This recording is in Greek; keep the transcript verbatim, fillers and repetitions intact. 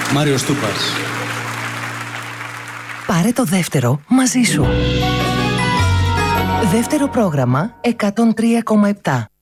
Μάριος Τούπας. Πάρε το δεύτερο μαζί σου. Δεύτερο πρόγραμμα εκατόν τρία κόμμα επτά.